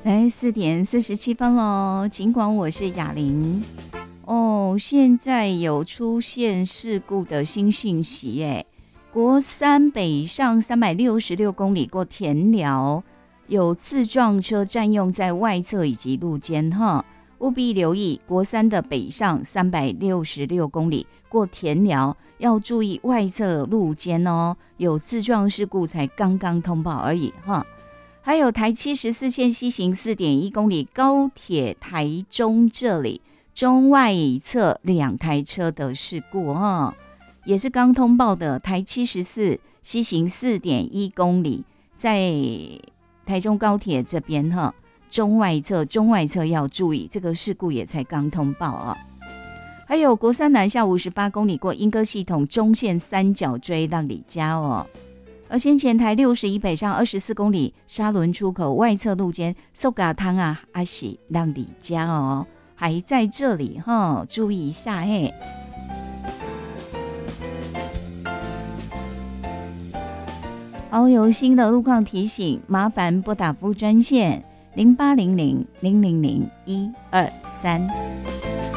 4:47咯，尽管我是雅玲现在有出现事故的新讯息耶，国三北上366公里过田寮，有自撞车占用在外侧以及路肩哈，务必留意国三的北上366公里过田寮，要注意外侧路肩哦，有自撞事故才刚刚通报而已哈。还有台74线西行4.1公里高铁台中这里中外侧2台车的事故哈，也是刚通报的。台74西行4.1公里，在台中高铁这边哈，中外侧要注意，这个事故也才刚通报啊。还有国三南下58公里过莺歌系统中线三角锥让你家哦。而先前台61北上24公里沙仑出口外侧路肩寿嘎汤啊阿喜让你家哦，还在这里哈，注意一下嘿。好，有新的路况提醒，麻烦拨打服务专线0800-000-123。